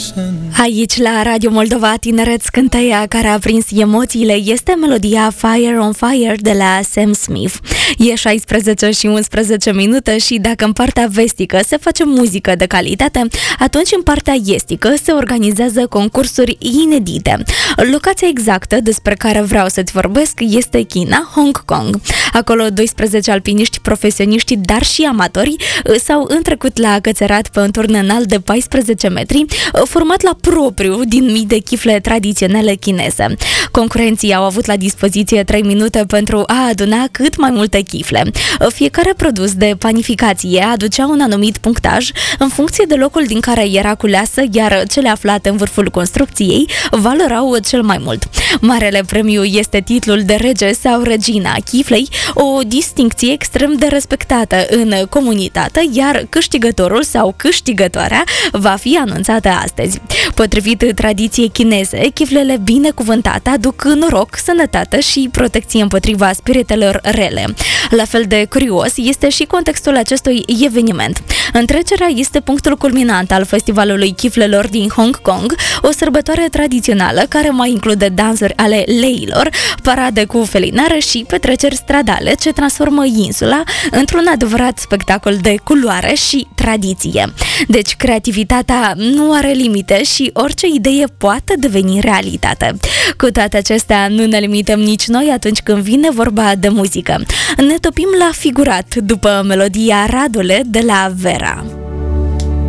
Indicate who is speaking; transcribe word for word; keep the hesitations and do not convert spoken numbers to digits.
Speaker 1: Aici la Radio Moldova Tineret, scânteia care a prins emoțiile este melodia Fire on Fire de la Sam Smith. E șaisprezece și unsprezece minute și dacă în partea vestică se face muzică de calitate, atunci în partea estică se organizează concursuri inedite. Locația exactă despre care vreau să-ți vorbesc este China, Hong Kong. Acolo doisprezece alpiniști profesioniști, dar și amatori, s-au întrecut la cățărat pe un turn înalt de paisprezece metri, format la propriu din mii de chifle tradiționale chineze. Concurenții au avut la dispoziție trei minute pentru a aduna cât mai multe chifle. Fiecare produs de panificație aducea un anumit punctaj în funcție de locul din care era culeasă, iar cele aflate în vârful construcției valorau cel mai mult. Marele premiu este titlul de rege sau regina chiflei, o distincție extrem de respectată în comunitate, iar câștigătorul sau câștigătoarea va fi anunțată astăzi. Potrivit tradiției chineze, chiflele binecuvântate aduc noroc, sănătate și protecție împotriva spiritelor rele. La fel de curios este și contextul acestui eveniment. Întrecerea este punctul culminant al festivalului chiflelor din Hong Kong, o sărbătoare tradițională care mai include dansuri ale leilor, parade cu felinare și petreceri stradale ce transformă insula într-un adevărat spectacol de culoare și tradiție. Deci creativitatea nu are limite și orice idee poate deveni realitate. Cu toate acestea, nu ne limităm nici noi atunci când vine vorba de muzică. Ne topim la figurat după melodia Radule de la Vera.